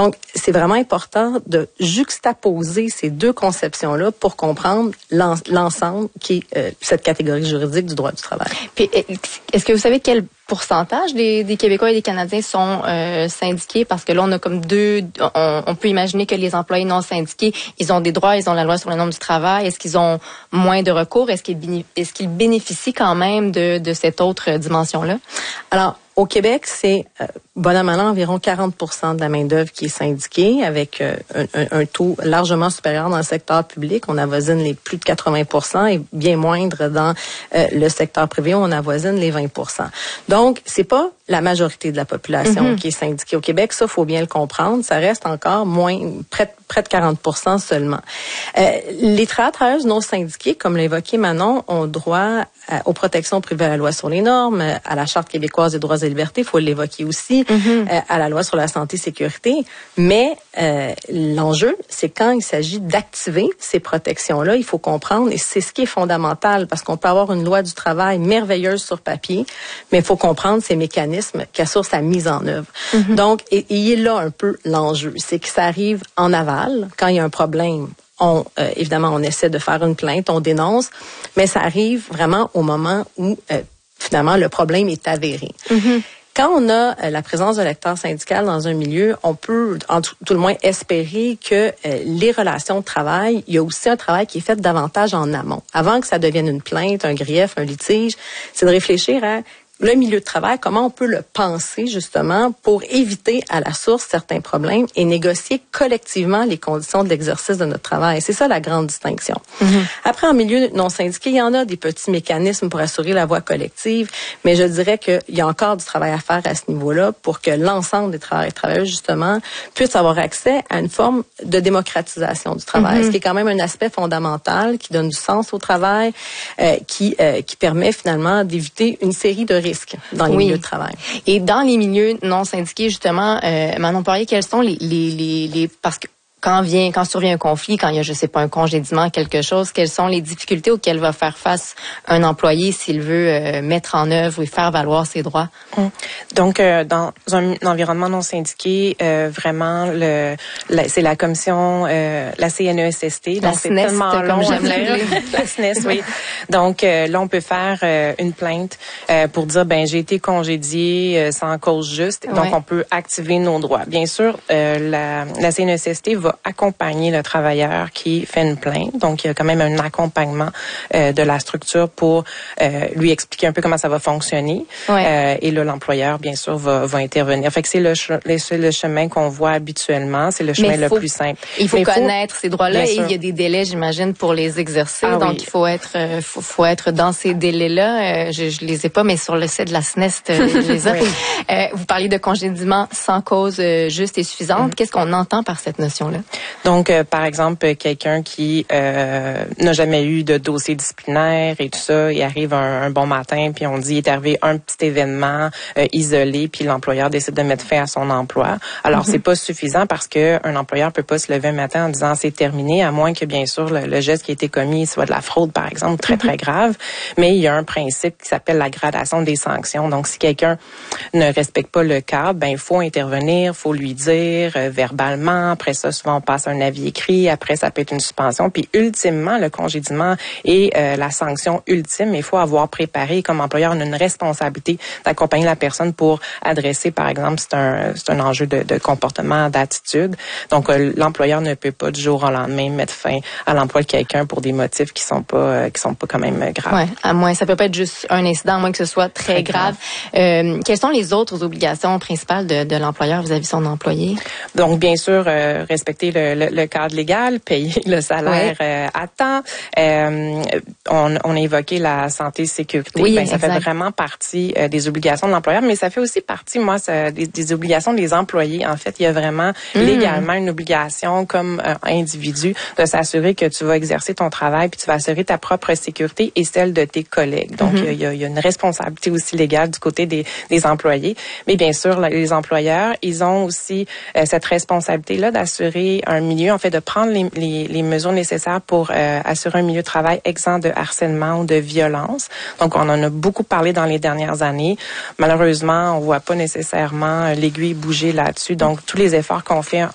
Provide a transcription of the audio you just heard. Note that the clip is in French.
Donc, c'est vraiment important de juxtaposer ces deux conceptions-là pour comprendre l'ensemble qui est cette catégorie juridique du droit du travail. Puis, est-ce que vous savez quel pourcentage des Québécois et des Canadiens sont syndiqués? Parce que là, on a comme on peut imaginer que les employés non syndiqués, ils ont des droits, ils ont la loi sur le nombre du travail. Est-ce qu'ils ont moins de recours? Est-ce qu'ils bénéficient quand même de cette autre dimension-là? Alors, au Québec, c'est bon an mal an environ 40% de la main-d'œuvre qui est syndiquée, avec un taux largement supérieur dans le secteur public. On avoisine les plus de 80% et bien moindre dans le secteur privé où on avoisine les 20%. Donc, c'est pas la majorité de la population qui est syndiquée au Québec. Ça, faut bien le comprendre. Ça reste encore près de 40% seulement. Les travailleuses non syndiquées, comme l'a évoqué Manon, ont droit aux protections privées à la loi sur les normes, à la Charte québécoise des droits et libertés, il faut l'évoquer aussi, à la loi sur la santé et sécurité. Mais l'enjeu, c'est quand il s'agit d'activer ces protections-là, il faut comprendre, et c'est ce qui est fondamental, parce qu'on peut avoir une loi du travail merveilleuse sur papier, mais il faut comprendre ces mécanismes qui assurent sa mise en œuvre. Donc, et il est là un peu l'enjeu, c'est que ça arrive en aval, quand il y a un problème. Évidemment, on essaie de faire une plainte, on dénonce, mais ça arrive vraiment au moment où, finalement, le problème est avéré. Quand on a la présence de l'acteur syndical dans un milieu, on peut, tout le moins, espérer que les relations de travail, il y a aussi un travail qui est fait davantage en amont. Avant que ça devienne une plainte, un grief, un litige, c'est de réfléchir à le milieu de travail, comment on peut le penser justement pour éviter à la source certains problèmes et négocier collectivement les conditions de l'exercice de notre travail. C'est ça la grande distinction. Après, en milieu non syndiqué, il y en a des petits mécanismes pour assurer la voie collective, mais je dirais qu'il y a encore du travail à faire à ce niveau-là pour que l'ensemble des travailleurs et travailleuses, justement, puissent avoir accès à une forme de démocratisation du travail, ce qui est quand même un aspect fondamental qui donne du sens au travail, qui permet finalement d'éviter une série de risques dans les milieux de travail. Et dans les milieux non syndiqués, justement, Manon Poirier, quels sont parce que quand survient un conflit, quand il y a, je sais pas, un congédiement, quelque chose, quelles sont les difficultés auxquelles va faire face un employé s'il veut mettre en œuvre et faire valoir ses droits? Donc, dans un environnement non syndiqué, vraiment, c'est la commission, la CNESST. La donc, c'est SNES, tellement long. La SNES, oui. Donc, là, on peut faire une plainte pour dire, j'ai été congédié sans cause juste. Donc, on peut activer nos droits. Bien sûr, la CNESST va accompagner le travailleur qui fait une plainte. Donc, il y a quand même un accompagnement de la structure pour lui expliquer un peu comment ça va fonctionner. Et là, l'employeur, bien sûr, va intervenir. Fait que c'est le chemin qu'on voit habituellement. C'est le chemin le plus simple. Il faut connaître ces droits-là et il y a des délais, j'imagine, pour les exercer. Donc, il faut être dans ces délais-là. Je les ai pas, mais sur le site de la SNES, je les ai. Vous parliez de congédiement sans cause juste et suffisante. Qu'est-ce qu'on entend par cette notion-là? Donc, par exemple, quelqu'un qui n'a jamais eu de dossier disciplinaire et tout ça, il arrive un bon matin, puis on dit il est arrivé un petit événement isolé, puis l'employeur décide de mettre fin à son emploi. Alors, c'est pas suffisant parce que un employeur peut pas se lever un matin en disant c'est terminé, à moins que, bien sûr, le geste qui a été commis soit de la fraude, par exemple, très, très grave. Mais il y a un principe qui s'appelle la gradation des sanctions. Donc, si quelqu'un ne respecte pas le cadre, il faut intervenir, faut lui dire verbalement. Après ça, souvent, on passe un avis écrit. Après, ça peut être une suspension. Puis, ultimement, le congédiement est la sanction ultime. Il faut avoir préparé, comme employeur, on a une responsabilité d'accompagner la personne pour adresser, par exemple, c'est un enjeu de comportement, d'attitude. Donc, l'employeur ne peut pas du jour au lendemain mettre fin à l'emploi de quelqu'un pour des motifs qui sont pas quand même graves. Ouais, à moins, ça peut pas être juste un incident, à moins que ce soit très grave. Quelles sont les autres obligations principales de l'employeur vis-à-vis de son employé? Donc, bien sûr, respecter le cadre légal, payer le salaire à temps. On a évoqué la santé et sécurité. Oui, ça fait vraiment partie des obligations de l'employeur, mais ça fait aussi partie, des obligations des employés. En fait, il y a vraiment légalement une obligation comme individu de s'assurer que tu vas exercer ton travail puis tu vas assurer ta propre sécurité et celle de tes collègues. Donc, il y a une responsabilité aussi légale du côté des employés. Mais bien sûr, les employeurs, ils ont aussi cette responsabilité-là d'assurer un milieu, en fait, de prendre les mesures nécessaires pour assurer un milieu de travail exempt de harcèlement ou de violence. Donc, on en a beaucoup parlé dans les dernières années. Malheureusement, on voit pas nécessairement l'aiguille bouger là-dessus. Donc, tous les efforts qu'on fait